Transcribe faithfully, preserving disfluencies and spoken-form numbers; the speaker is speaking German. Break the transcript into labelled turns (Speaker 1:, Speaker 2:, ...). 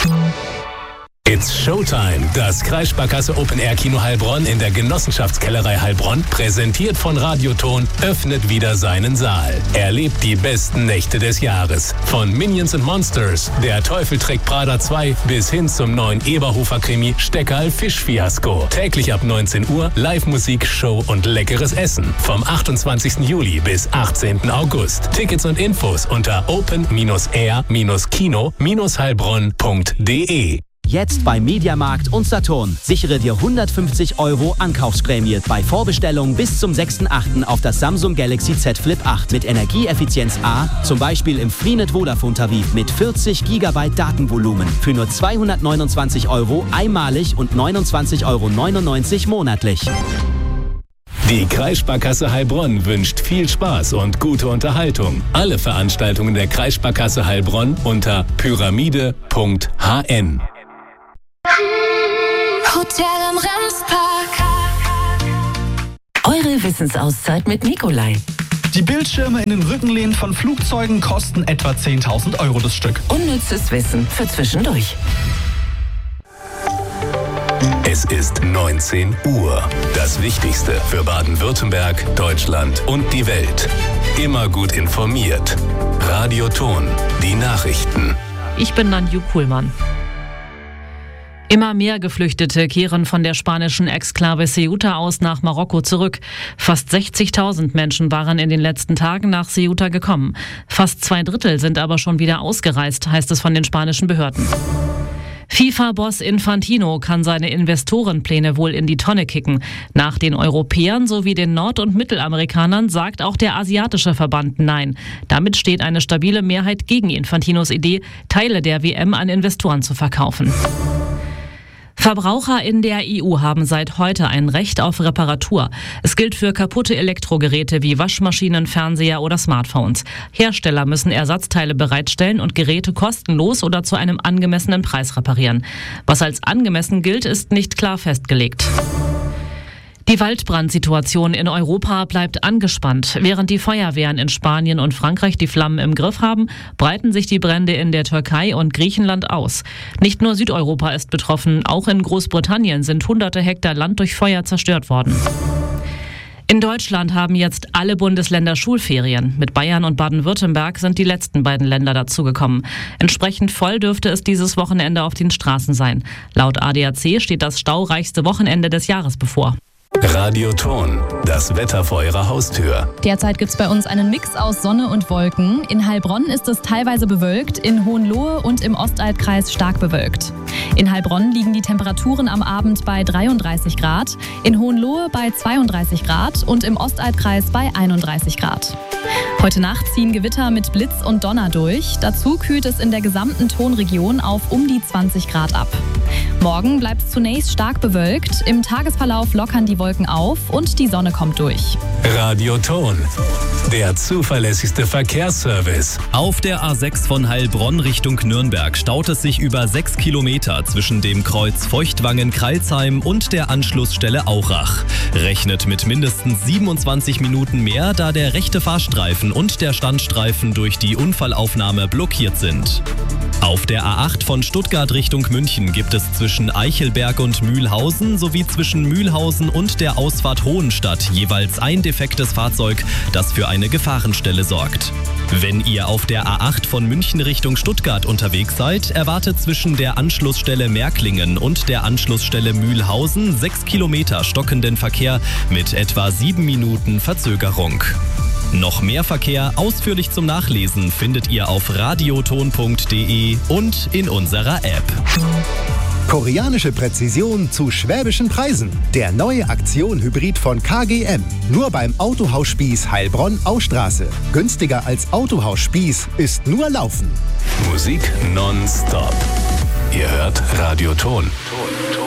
Speaker 1: It's Showtime. Das Kreissparkasse Open Air Kino Heilbronn in der Genossenschaftskellerei Heilbronn, präsentiert von Radioton, öffnet wieder seinen Saal. Erlebt die besten Nächte des Jahres. Von Minions and Monsters, Der Teufel trägt Prada zwei bis hin zum neuen Eberhofer-Krimi Steckerl Fischfiasko. Täglich ab neunzehn Uhr Live-Musik, Show und leckeres Essen. Vom achtundzwanzigsten Juli bis achtzehnten August. Tickets und Infos unter open air kino heilbronn punkt de.
Speaker 2: Jetzt bei Mediamarkt und Saturn. Sichere dir hundertfünfzig Euro Ankaufsprämie bei Vorbestellung bis zum sechsten achten auf das Samsung Galaxy Z Flip acht mit Energieeffizienz A, zum Beispiel im Freenet Vodafone Tarif mit vierzig Gigabyte Datenvolumen für nur zweihundertneunundzwanzig Euro einmalig und neunundzwanzig Euro neunundneunzig monatlich.
Speaker 1: Die Kreissparkasse Heilbronn wünscht viel Spaß und gute Unterhaltung. Alle Veranstaltungen der Kreissparkasse Heilbronn unter pyramide punkt h n.
Speaker 3: Hotel am Remspark.
Speaker 4: Eure Wissensauszeit mit Nikolai.
Speaker 5: Die Bildschirme in den Rückenlehnen von Flugzeugen kosten etwa zehntausend Euro das Stück.
Speaker 4: Unnützes Wissen für zwischendurch.
Speaker 1: Es ist neunzehn Uhr. Das Wichtigste für Baden-Württemberg, Deutschland und die Welt. Immer gut informiert. Radioton, die Nachrichten.
Speaker 6: Ich bin Nanju Kuhlmann. Immer mehr Geflüchtete kehren von der spanischen Exklave Ceuta aus nach Marokko zurück. Fast sechzigtausend Menschen waren in den letzten Tagen nach Ceuta gekommen. Fast zwei Drittel sind aber schon wieder ausgereist, heißt es von den spanischen Behörden. FIFA-Boss Infantino kann seine Investorenpläne wohl in die Tonne kicken. Nach den Europäern sowie den Nord- und Mittelamerikanern sagt auch der asiatische Verband Nein. Damit steht eine stabile Mehrheit gegen Infantinos Idee, Teile der W M an Investoren zu verkaufen. Verbraucher in der E U haben seit heute ein Recht auf Reparatur. Es gilt für kaputte Elektrogeräte wie Waschmaschinen, Fernseher oder Smartphones. Hersteller müssen Ersatzteile bereitstellen und Geräte kostenlos oder zu einem angemessenen Preis reparieren. Was als angemessen gilt, ist nicht klar festgelegt. Die Waldbrandsituation in Europa bleibt angespannt. Während die Feuerwehren in Spanien und Frankreich die Flammen im Griff haben, breiten sich die Brände in der Türkei und Griechenland aus. Nicht nur Südeuropa ist betroffen, auch in Großbritannien sind hunderte Hektar Land durch Feuer zerstört worden. In Deutschland haben jetzt alle Bundesländer Schulferien. Mit Bayern und Baden-Württemberg sind die letzten beiden Länder dazugekommen. Entsprechend voll dürfte es dieses Wochenende auf den Straßen sein. Laut A D A C steht das staureichste Wochenende des Jahres bevor.
Speaker 1: Radioton, das Wetter vor Ihrer Haustür.
Speaker 7: Derzeit gibt es bei uns einen Mix aus Sonne und Wolken. In Heilbronn ist es teilweise bewölkt, in Hohenlohe und im Ostalbkreis stark bewölkt. In Heilbronn liegen die Temperaturen am Abend bei dreiunddreißig Grad, in Hohenlohe bei zweiunddreißig Grad und im Ostalbkreis bei einunddreißig Grad. Heute Nacht ziehen Gewitter mit Blitz und Donner durch. Dazu kühlt es in der gesamten Tonregion auf um die zwanzig Grad ab. Morgen bleibt es zunächst stark bewölkt. Im Tagesverlauf lockern die Wolken auf und die Sonne kommt durch.
Speaker 1: Radioton, der zuverlässigste Verkehrsservice.
Speaker 8: Auf der A sechs von Heilbronn Richtung Nürnberg staut es sich über sechs Kilometer zwischen dem Kreuz Feuchtwangen-Kreilsheim und der Anschlussstelle Aurach. Rechnet mit mindestens siebenundzwanzig Minuten mehr, da der rechte Fahrstreifen und der Standstreifen durch die Unfallaufnahme blockiert sind. Auf der A acht von Stuttgart Richtung München gibt es zwischen Eichelberg und Mühlhausen sowie zwischen Mühlhausen und der Ausfahrt Hohenstadt jeweils ein defektes Fahrzeug, das für eine Gefahrenstelle sorgt. Wenn ihr auf der A acht von München Richtung Stuttgart unterwegs seid, erwartet zwischen der Anschlussstelle Märklingen und der Anschlussstelle Mühlhausen sechs Kilometer stockenden Verkehr mit etwa sieben Minuten Verzögerung. Noch mehr Verkehr ausführlich zum Nachlesen findet ihr auf radioton punkt de und in unserer App.
Speaker 9: Koreanische Präzision zu schwäbischen Preisen. Der neue Aktion-Hybrid von K G M. Nur beim Autohaus Spieß Heilbronn-Austraße. Günstiger als Autohaus Spieß ist nur Laufen.
Speaker 1: Musik nonstop. Ihr hört Radioton. Ton, Ton.